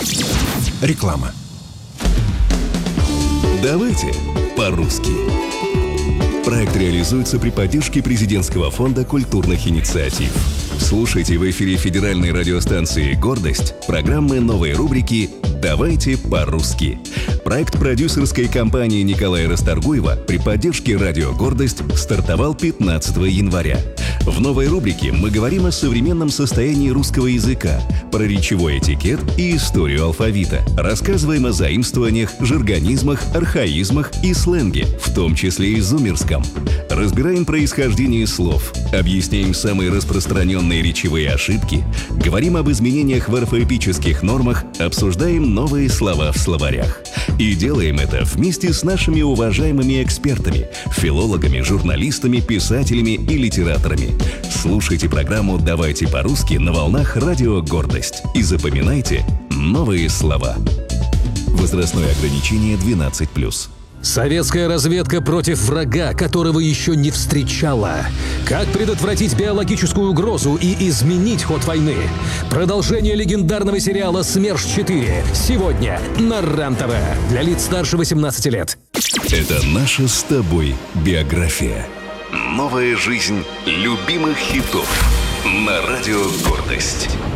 Реклама. Давайте по-русски. Проект реализуется при поддержке Президентского фонда культурных инициатив. Слушайте в эфире федеральной радиостанции «Гордость» программы новой рубрики «Давайте по-русски». Проект продюсерской компании Николая Расторгуева при поддержке радио «Гордость» стартовал 15 января. В новой рубрике мы говорим о современном состоянии русского языка, про речевой этикет и историю алфавита. Рассказываем о заимствованиях, жаргонизмах, архаизмах и сленге, в том числе и зумерском. Разбираем происхождение слов, объясняем самые распространенные речевые ошибки, говорим об изменениях в орфоэпических нормах, обсуждаем новые слова в словарях. И делаем это вместе с нашими уважаемыми экспертами, филологами, журналистами, писателями и литераторами. Слушайте программу «Давайте по-русски» на волнах радио «Гордость» и запоминайте новые слова. Возрастное ограничение 12+. Советская разведка против врага, которого еще не встречала. Как предотвратить биологическую угрозу и изменить ход войны? Продолжение легендарного сериала «СМЕРШ-4» сегодня на РЕН-ТВ. Для лиц старше 18 лет. Это наша с тобой биография. Новая жизнь любимых хитов на радио «Гордость».